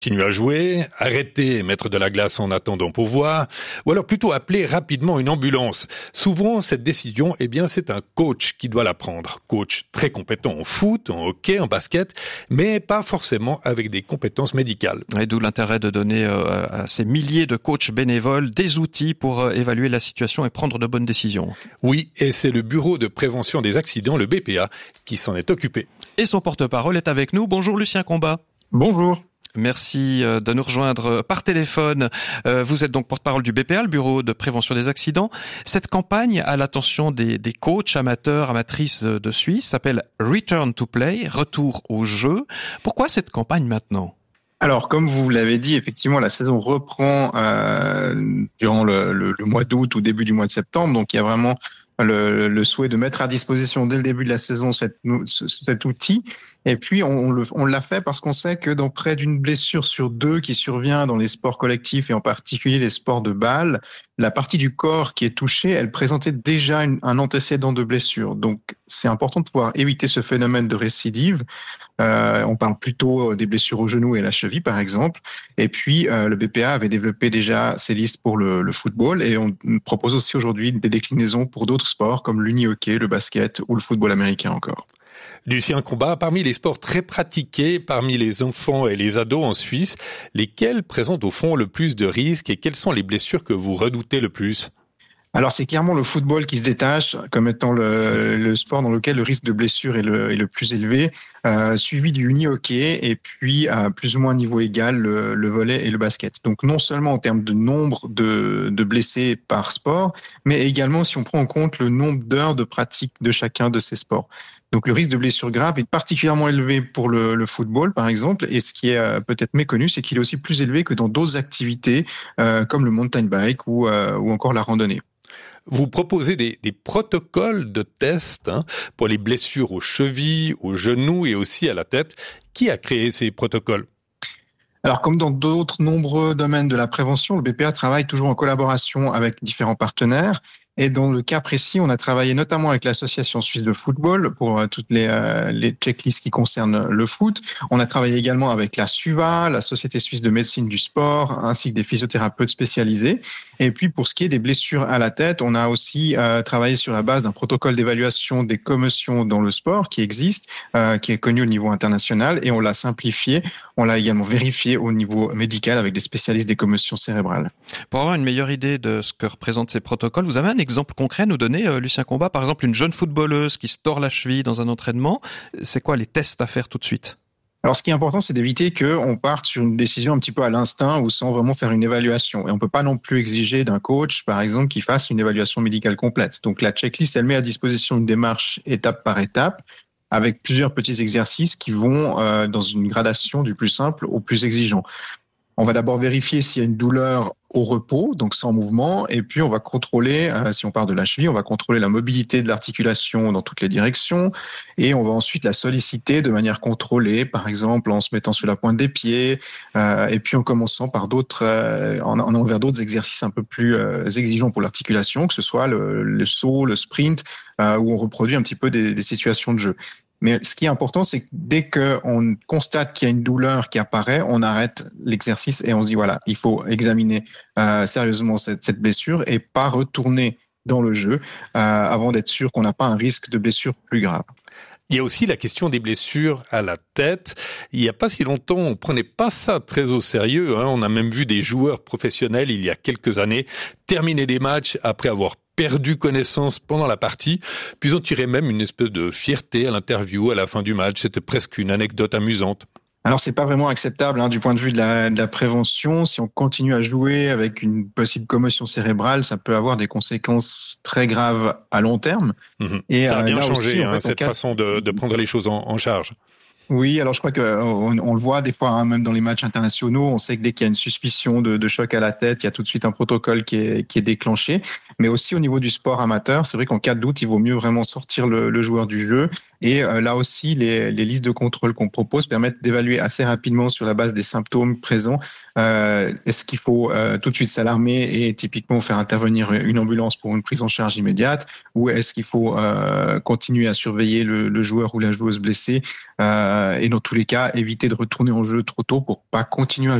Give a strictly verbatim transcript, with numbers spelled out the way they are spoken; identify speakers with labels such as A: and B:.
A: Continuer à jouer, arrêter et mettre de la glace en attendant pour voir, ou alors plutôt appeler rapidement une ambulance. Souvent, cette décision, eh bien, c'est un coach qui doit la prendre. Coach très compétent en foot, en hockey, en basket, mais pas forcément avec des compétences médicales.
B: Et d'où l'intérêt de donner euh, à ces milliers de coachs bénévoles des outils pour euh, évaluer la situation et prendre de bonnes décisions.
A: Oui, et c'est le Bureau de prévention des accidents, le B P A, qui s'en est occupé.
B: Et son porte-parole est avec nous. Bonjour Lucien Combat.
C: Bonjour.
B: Merci de nous rejoindre par téléphone. Vous êtes donc porte-parole du B P A, le Bureau de prévention des accidents. Cette campagne à l'attention des, des coachs amateurs, amatrices de Suisse s'appelle Return to Play, retour au jeu. Pourquoi cette campagne maintenant ?
C: Alors, comme vous l'avez dit, effectivement, la saison reprend euh, durant le, le, le mois d'août ou début du mois de septembre. Donc, il y a vraiment le, le souhait de mettre à disposition dès le début de la saison cette, cet outil. Et puis, on, on, le, on l'a fait parce qu'on sait que dans près d'une blessure sur deux qui survient dans les sports collectifs et en particulier les sports de balle, la partie du corps qui est touchée, elle présentait déjà une, un antécédent de blessure. Donc, c'est important de pouvoir éviter ce phénomène de récidive. Euh, on parle plutôt des blessures au genou et à la cheville, par exemple. Et puis, euh, le B P A avait développé déjà ses listes pour le, le football et on propose aussi aujourd'hui des déclinaisons pour d'autres sports comme l'uni-hockey, le basket ou le football américain encore.
A: Lucien Combat, parmi les sports très pratiqués parmi les enfants et les ados en Suisse, lesquels présentent au fond le plus de risques et quelles sont les blessures que vous redoutez le plus ?
C: Alors, c'est clairement le football qui se détache comme étant le, le sport dans lequel le risque de blessure est le, est le plus élevé, euh, suivi du uni-hockey et puis à plus ou moins niveau égal le, le volley et le basket. Donc, non seulement en termes de nombre de, de blessés par sport, mais également si on prend en compte le nombre d'heures de pratique de chacun de ces sports. Donc, le risque de blessure grave est particulièrement élevé pour le, le football, par exemple. Et ce qui est euh, peut-être méconnu, c'est qu'il est aussi plus élevé que dans d'autres activités euh, comme le mountain bike ou, euh, ou encore la randonnée.
A: Vous proposez des, des protocoles de tests hein, pour les blessures aux chevilles, aux genoux et aussi à la tête. Qui a créé ces protocoles ?
C: Alors, comme dans d'autres nombreux domaines de la prévention, le B P A travaille toujours en collaboration avec différents partenaires. Et dans le cas précis, on a travaillé notamment avec l'Association suisse de football pour euh, toutes les, euh, les checklists qui concernent le foot. On a travaillé également avec la SUVA, la Société suisse de médecine du sport, ainsi que des physiothérapeutes spécialisés. Et puis pour ce qui est des blessures à la tête, on a aussi euh, travaillé sur la base d'un protocole d'évaluation des commotions dans le sport qui existe, euh, qui est connu au niveau international, et on l'a simplifié. On l'a également vérifié au niveau médical avec des spécialistes des commotions cérébrales.
B: Pour avoir une meilleure idée de ce que représentent ces protocoles, vous avez un exemple concret à nous donner, euh, Lucien Combat, par exemple une jeune footballeuse qui se tord la cheville dans un entraînement, c'est quoi les tests à faire tout de suite ?
C: Alors, ce qui est important, c'est d'éviter qu'on parte sur une décision un petit peu à l'instinct ou sans vraiment faire une évaluation. Et on peut pas non plus exiger d'un coach, par exemple, qu'il fasse une évaluation médicale complète. Donc, la checklist, elle met à disposition une démarche étape par étape avec plusieurs petits exercices qui vont euh, dans une gradation du plus simple au plus exigeant. On va d'abord vérifier s'il y a une douleur au repos, donc sans mouvement, et puis on va contrôler, euh, si on part de la cheville, on va contrôler la mobilité de l'articulation dans toutes les directions, et on va ensuite la solliciter de manière contrôlée, par exemple en se mettant sur la pointe des pieds, euh, et puis en commençant par d'autres, euh, en, en allant vers d'autres exercices un peu plus euh, exigeants pour l'articulation, que ce soit le, le saut, le sprint, euh, où on reproduit un petit peu des, des situations de jeu. Mais ce qui est important, c'est que dès qu'on constate qu'il y a une douleur qui apparaît, on arrête l'exercice et on se dit voilà, il faut examiner euh, sérieusement cette, cette blessure et pas retourner dans le jeu euh, avant d'être sûr qu'on n'a pas un risque de blessure plus grave.
A: Il y a aussi la question des blessures à la tête. Il n'y a pas si longtemps, on prenait pas ça très au sérieux. Hein. On a même vu des joueurs professionnels, il y a quelques années, terminer des matchs après avoir perdu connaissance pendant la partie, puis on tirait même une espèce de fierté à l'interview à la fin du match. C'était presque une anecdote amusante.
C: Alors, c'est pas vraiment acceptable hein, du point de vue de la, de la prévention. Si on continue à jouer avec une possible commotion cérébrale, ça peut avoir des conséquences très graves à long terme.
A: Mmh.
C: Et
A: ça a bien
C: euh,
A: changé,
C: aussi,
A: hein,
C: en fait,
A: cette
C: cas...
A: façon de, de prendre les choses en, en charge.
C: Oui, alors je crois que on, on le voit des fois, hein, même dans les matchs internationaux, on sait que dès qu'il y a une suspicion de, de choc à la tête, il y a tout de suite un protocole qui est, qui est déclenché. Mais aussi au niveau du sport amateur, c'est vrai qu'en cas de doute, il vaut mieux vraiment sortir le, le joueur du jeu. Et euh, là aussi, les, les listes de contrôle qu'on propose permettent d'évaluer assez rapidement sur la base des symptômes présents. Euh, est-ce qu'il faut euh, tout de suite s'alarmer et typiquement faire intervenir une ambulance pour une prise en charge immédiate, ou est-ce qu'il faut euh, continuer à surveiller le, le joueur ou la joueuse blessée euh, euh, et dans tous les cas, éviter de retourner en jeu trop tôt pour pas continuer à